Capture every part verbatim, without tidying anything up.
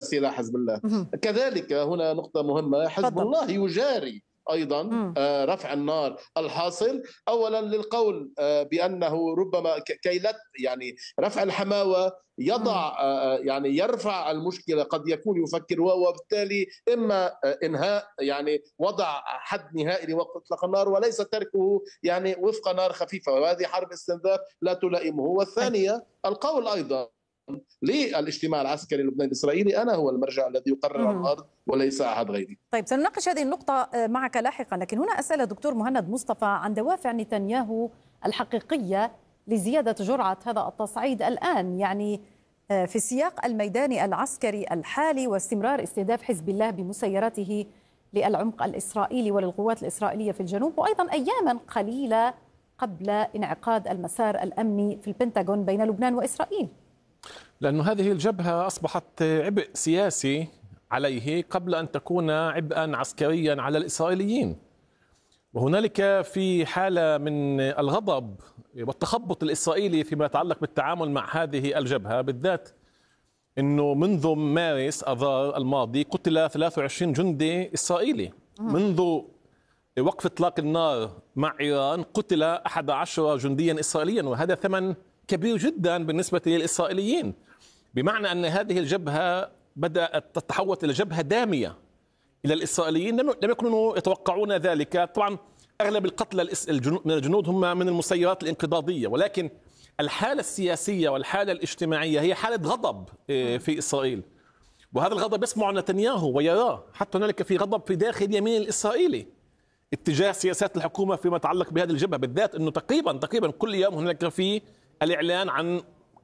سلاح حزب الله. كذلك هنا نقطة مهمة، حزب الله يجاري أيضا رفع النار الحاصل، أولا للقول بأنه ربما كي لا يعني رفع الحماوة يضع يعني يرفع المشكلة، قد يكون يفكر وبالتالي إما إنهاء يعني وضع حد نهائي لوقف إطلاق النار وليس تركه يعني وفق نار خفيفة، وهذه حرب استنزاف لا تلائمه. والثانية القول أيضا للاجتماع العسكري اللبناني الإسرائيلي أنا هو المرجع الذي يقرر على الأرض وليس أحد غيري. طيب سنناقش هذه النقطة معك لاحقا، لكن هنا أسأل دكتور مهند مصطفى عن دوافع نتنياهو الحقيقية لزيادة جرعة هذا التصعيد الآن، يعني في السياق الميداني العسكري الحالي واستمرار استهداف حزب الله بمسيراته للعمق الإسرائيلي وللقوات الإسرائيلية في الجنوب، وأيضا أياما قليلة قبل انعقاد المسار الأمني في البنتاغون بين لبنان وإسرائيل. لأن هذه الجبهة أصبحت عبء سياسي عليه قبل أن تكون عبئا عسكريا على الإسرائيليين، وهنالك في حالة من الغضب والتخبط الإسرائيلي فيما يتعلق بالتعامل مع هذه الجبهة، بالذات أنه منذ مارس أذار الماضي قتل ثلاثة وعشرين جندي إسرائيلي، منذ وقف إطلاق النار مع إيران قتل أحد عشر جنديا إسرائيليا، وهذا ثمن كبير جدا بالنسبة للإسرائيليين، بمعنى أن هذه الجبهة بدأت تتحول إلى جبهة دامية إلى الإسرائيليين، لم يكونوا يتوقعون ذلك. طبعا أغلب القتلى من الجنود هم من المسيرات الانقضاضية، ولكن الحالة السياسية والحالة الاجتماعية هي حالة غضب في إسرائيل، وهذا الغضب يسمع نتنياهو ويراه، حتى هنالك في غضب في داخل اليمين الإسرائيلي اتجاه سياسات الحكومة فيما يتعلق بهذه الجبهة، بالذات أنه تقريبا تقريبا كل يوم هنالك في الإعلان عن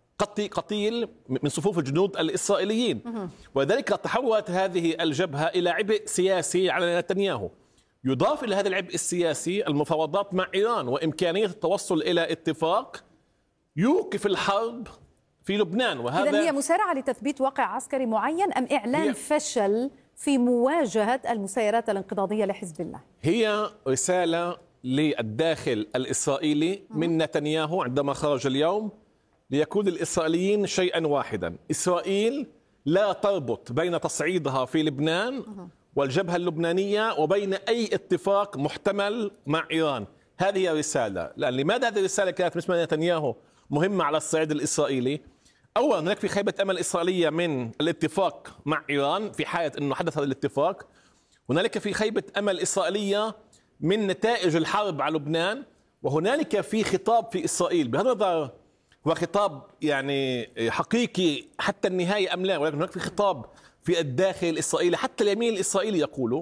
قتيل من صفوف الجنود الإسرائيليين، وذلك تحولت هذه الجبهة إلى عبء سياسي على نتنياهو. يضاف إلى هذا العبء السياسي المفاوضات مع إيران وإمكانية التوصل إلى اتفاق يوقف الحرب في لبنان، وهذا إذن هي مسارعة لتثبيت واقع عسكري معين أم إعلان فشل في مواجهة المسيرات الانقضاضية لحزب الله؟ هي رسالة للداخل الإسرائيلي من نتنياهو عندما خرج اليوم ليكون الإسرائيليين شيئا واحدا. إسرائيل لا تربط بين تصعيدها في لبنان والجبهة اللبنانية وبين أي اتفاق محتمل مع إيران. هذه رسالة. لأن لماذا هذه الرسالة كانت بالنسبة لنتنياهو مهمة على الصعيد الإسرائيلي؟ أولا هناك في خيبة أمل إسرائيلية من الاتفاق مع إيران في حالة أنه حدث هذا الاتفاق، هنالك في خيبة أمل إسرائيلية من نتائج الحرب على لبنان، وهنالك في خطاب في إسرائيل بهذا النظر هو خطاب يعني حقيقي حتى النهاية أم لا، ولكن هناك في خطاب في الداخل الإسرائيلي، حتى اليمين الإسرائيلي يقولوا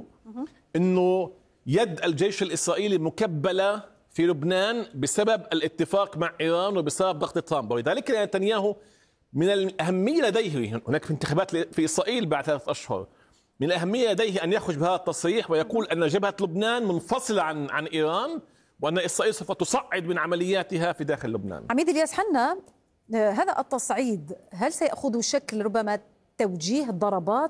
أنه يد الجيش الإسرائيلي مكبلة في لبنان بسبب الاتفاق مع إيران وبسبب ضغط ترامب، ولذلك نتنياهو من الأهمية لديه، هناك في انتخابات في إسرائيل بعد ثلاثة أشهر، من الأهمية لديه أن يخرج بهذا التصريح ويقول أن جبهة لبنان منفصلة عن عن إيران، وأن إسرائيل سوف تصعد من عملياتها في داخل لبنان. عميد الياس حنا، هذا التصعيد هل سيأخذ شكل ربما توجيه ضربات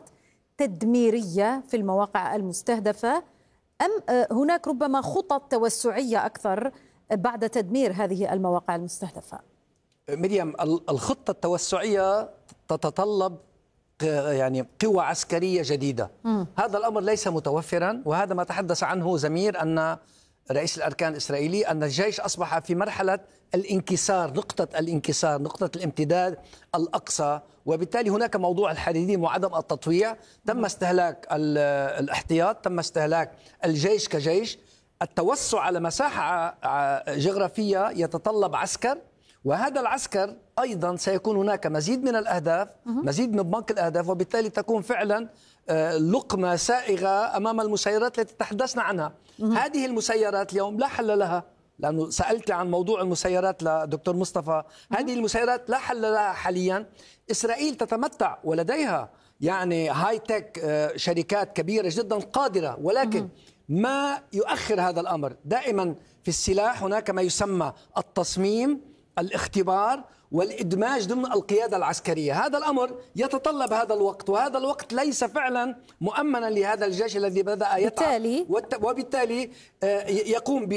تدميرية في المواقع المستهدفة، أم هناك ربما خطط توسعية أكثر بعد تدمير هذه المواقع المستهدفة؟ مريم، الخطة التوسعية تتطلب يعني قوة عسكرية جديدة. م. هذا الأمر ليس متوفرا، وهذا ما تحدث عنه زمير أن رئيس الأركان الإسرائيلي أن الجيش أصبح في مرحلة الانكسار، نقطة الانكسار، نقطة الامتداد الأقصى، وبالتالي هناك موضوع الحديدين وعدم التطويع. تم استهلاك الاحتياط، تم استهلاك الجيش كجيش. التوسع على مساحة جغرافية يتطلب عسكر، وهذا العسكر أيضا سيكون هناك مزيد من الأهداف، مزيد من بنك الأهداف، وبالتالي تكون فعلا لقمة سائغة أمام المسيرات التي تحدثنا عنها. هذه المسيرات اليوم لا حل لها، لأنه سألت عن موضوع المسيرات لدكتور مصطفى. هذه المسيرات لا حل لها حاليا. إسرائيل تتمتع ولديها يعني هاي تك شركات كبيرة جدا قادرة، ولكن ما يؤخر هذا الأمر دائما في السلاح هناك ما يسمى التصميم، الاختبار والإدماج ضمن القيادة العسكرية. هذا الأمر يتطلب هذا الوقت، وهذا الوقت ليس فعلا مؤمنا لهذا الجيش الذي بدأ يتعب، وبالتالي يقوم ب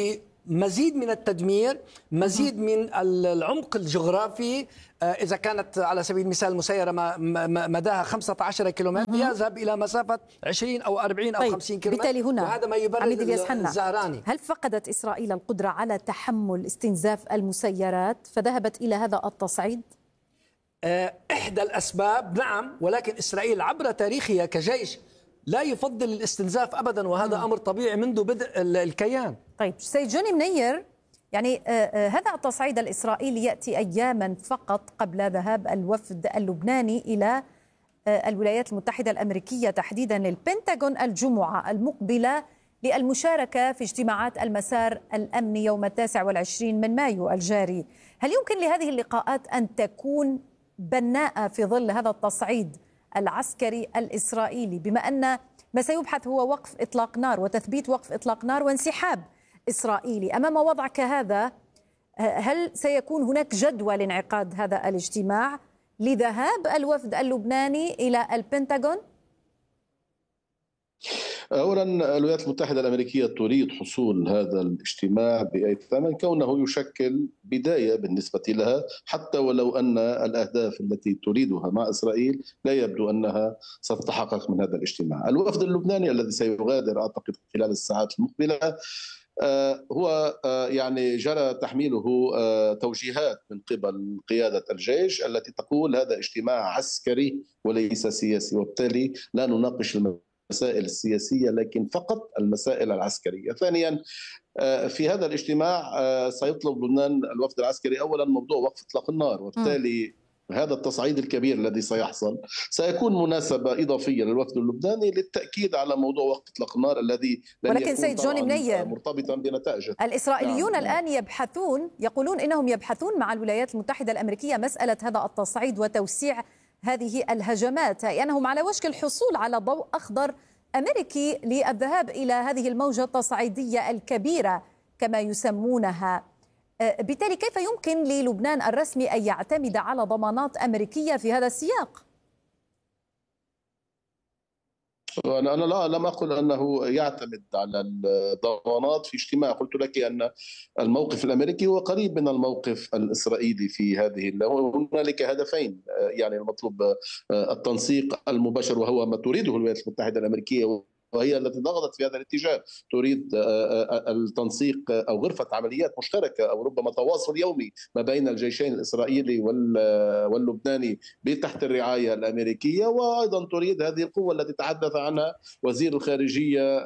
مزيد من التدمير، مزيد من العمق الجغرافي. إذا كانت على سبيل المثال مسيرة مداها خمسة عشر كيلومتر يذهب إلى مسافة عشرين أو أربعين أو طيب. خمسين كيلومتر. بالتالي هنا وهذا ما يبرر الزهراني. هل فقدت إسرائيل القدرة على تحمل استنزاف المسيرات فذهبت إلى هذا التصعيد؟ إحدى الأسباب نعم، ولكن إسرائيل عبر تاريخها كجيش لا يفضل الاستنزاف أبدا، وهذا أمر طبيعي منذ بدء الكيان. طيب سيد جوني منير، يعني هذا التصعيد الإسرائيلي يأتي أياما فقط قبل ذهاب الوفد اللبناني إلى الولايات المتحدة الأمريكية، تحديدا البنتاغون الجمعة المقبلة للمشاركة في اجتماعات المسار الأمني يوم التاسع والعشرين من مايو الجاري. هل يمكن لهذه اللقاءات أن تكون بناءة في ظل هذا التصعيد العسكري الإسرائيلي، بما أن ما سيبحث هو وقف إطلاق نار وتثبيت وقف إطلاق نار وانسحاب إسرائيلي؟ أمام وضع كهذا هل سيكون هناك جدوى لانعقاد هذا الاجتماع لذهاب الوفد اللبناني إلى البنتاغون؟ أولا الولايات المتحدة الأمريكية تريد حصول هذا الاجتماع بأي ثمن، كونه يشكل بداية بالنسبة لها، حتى ولو أن الأهداف التي تريدها مع إسرائيل لا يبدو أنها ستتحقق من هذا الاجتماع. الوفد اللبناني الذي سيغادر أعتقد خلال الساعات المقبلة هو يعني جرى تحميله توجيهات من قبل قيادة الجيش التي تقول هذا اجتماع عسكري وليس سياسي، وبالتالي لا نناقش المسائل السياسية لكن فقط المسائل العسكرية. ثانيا في هذا الاجتماع سيطلب لبنان الوفد العسكري أولا موضوع وقف إطلاق النار، وبالتالي هذا التصعيد الكبير الذي سيحصل سيكون مناسبة إضافية للوفد اللبناني للتأكيد على موضوع وقف إطلاق النار الذي لن ولكن يكون سيد جوني منير مرتبطا بنتائجه. الإسرائيليون نعم. الآن يبحثون، يقولون إنهم يبحثون مع الولايات المتحدة الأمريكية مسألة هذا التصعيد وتوسيع هذه الهجمات، لأنهم يعني على وشك الحصول على ضوء أخضر أمريكي للذهاب إلى هذه الموجة التصعيدية الكبيرة كما يسمونها. بالتالي كيف يمكن للبنان الرسمي أن يعتمد على ضمانات أمريكية في هذا السياق؟ أنا لا لم أقل أنه يعتمد على الضمانات في اجتماع، قلت لك أن الموقف الأمريكي هو قريب من الموقف الإسرائيلي في هذه. هنالك هدفين، يعني المطلوب التنسيق المباشر وهو ما تريده الولايات المتحدة الأمريكية وهي التي ضغطت في هذا الاتجاه، تريد التنسيق أو غرفة عمليات مشتركة أو ربما تواصل يومي ما بين الجيشين الإسرائيلي واللبناني تحت الرعاية الأمريكية، وأيضا تريد هذه القوة التي تحدث عنها وزير الخارجية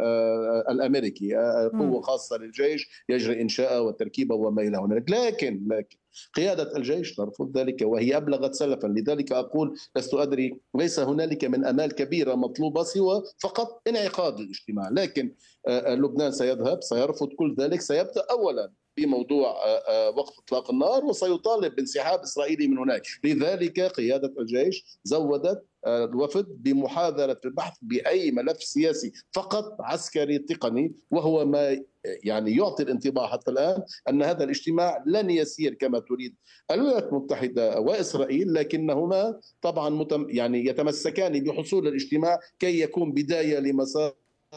الأمريكي، قوة خاصة للجيش يجري إنشاءها وتركيبها وما إلى هنالك. لكن لكن قيادة الجيش ترفض ذلك وهي أبلغت سلفا. لذلك أقول لست أدري، ليس هنالك من أمال كبيرة مطلوبة سوى فقط انعقاد الاجتماع، لكن لبنان سيذهب سيرفض كل ذلك، سيبدأ أولا بموضوع وقف إطلاق النار وسيطالب بانسحاب إسرائيلي من هناك. لذلك قيادة الجيش زودت الوفد بمحاذرة البحث بأي ملف سياسي، فقط عسكري تقني، وهو ما يعني يعطي الانطباع حتى الآن أن هذا الاجتماع لن يسير كما تريد الولايات المتحدة وإسرائيل، لكنهما طبعا متم يعني يتمسكان بحصول الاجتماع كي يكون بداية لمسار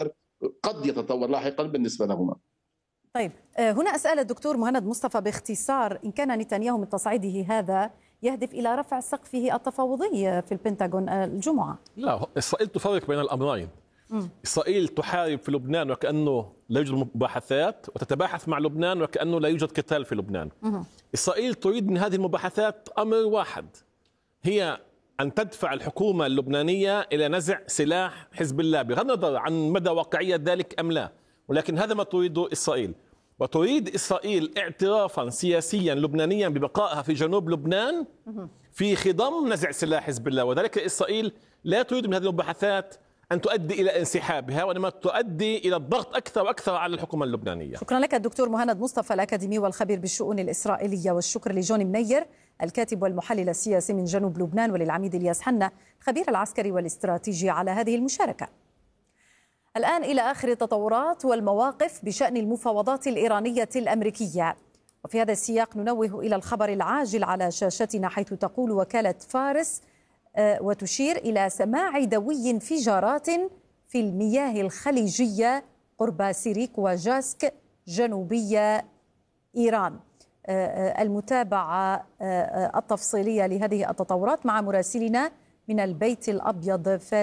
قد يتطور لاحقا بالنسبة لهما. طيب هنا أسأل الدكتور مهند مصطفى باختصار، إن كان نتنياهو من تصعيده هذا يهدف إلى رفع سقفه التفاوضي في البنتاغون الجمعة؟ لا، إسرائيل تفرق بين الأمرين. م. إسرائيل تحارب في لبنان وكأنه لا يوجد مباحثات، وتتباحث مع لبنان وكأنه لا يوجد قتال في لبنان. م. إسرائيل تريد من هذه المباحثات أمر واحد، هي أن تدفع الحكومة اللبنانية إلى نزع سلاح حزب الله، بغض النظر عن مدى واقعية ذلك أم لا، ولكن هذا ما تريده إسرائيل. وتريد إسرائيل اعترافا سياسيا لبنانيا ببقائها في جنوب لبنان في خضم نزع سلاح حزب الله، وذلك إسرائيل لا تريد من هذه المباحثات أن تؤدي إلى انسحابها، وإنما تؤدي إلى الضغط أكثر وأكثر على الحكومة اللبنانية. شكرا لك الدكتور مهند مصطفى الأكاديمي والخبير بالشؤون الإسرائيلية، والشكر لجوني منير الكاتب والمحلل السياسي من جنوب لبنان، وللعميد الياس حنا الخبير العسكري والاستراتيجي على هذه المشاركة. الآن إلى آخر التطورات والمواقف بشأن المفاوضات الإيرانية الأمريكية، وفي هذا السياق ننوه إلى الخبر العاجل على شاشتنا، حيث تقول وكالة فارس وتشير إلى سماع دوي انفجارات في المياه الخليجية قرب سيريك وجاسك جنوبية إيران. المتابعة التفصيلية لهذه التطورات مع مراسلنا من البيت الأبيض.